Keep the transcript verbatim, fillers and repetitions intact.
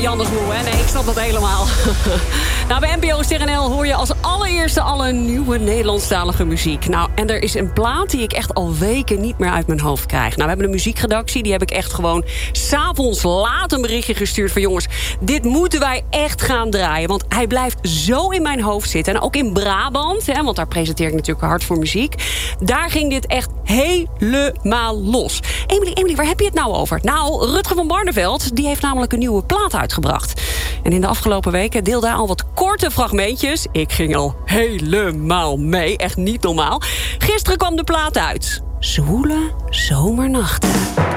Jannes moe, hè? Nee, ik snap dat helemaal. Nou, bij N P O Ster N L hoor je als allereerste alle nieuwe Nederlandstalige muziek. Nou, en er is een plaat die ik echt al weken niet meer uit mijn hoofd krijg. Nou, we hebben een muziekredactie, die heb ik echt gewoon 's avonds laat een berichtje gestuurd van jongens, dit moeten wij echt gaan draaien. Want hij blijft zo in mijn hoofd zitten. En ook in Brabant, hè, want daar presenteer ik natuurlijk Hart voor Muziek. Daar ging dit echt helemaal los. Emily, Emily, waar heb je het nou over? Nou, Rutger van Barneveld, die heeft namelijk een nieuwe plaat uitgebracht. En in de afgelopen weken deelde hij al wat korte fragmentjes. Ik ging al helemaal mee, echt niet normaal. Gisteren kwam de plaat uit. Zwoele zomernachten.